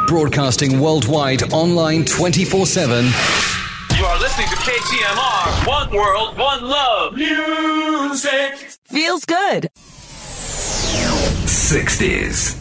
Broadcasting worldwide, online 24/7. You are listening to KTMR. One world, one love. Music. Feels good. 60s.